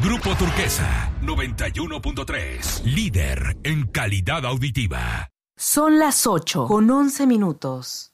Grupo Turquesa 91.3, líder en calidad auditiva. Son las 8:11.